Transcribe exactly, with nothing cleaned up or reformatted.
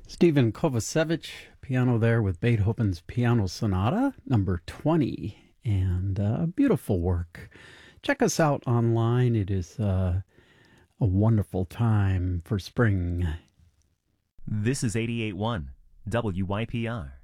Stephen Kovacevic, piano there with Beethoven's Piano Sonata, number twenty, and uh, beautiful work. Check us out online. It is uh, a wonderful time for spring. This is eighty-eight point one W Y P R.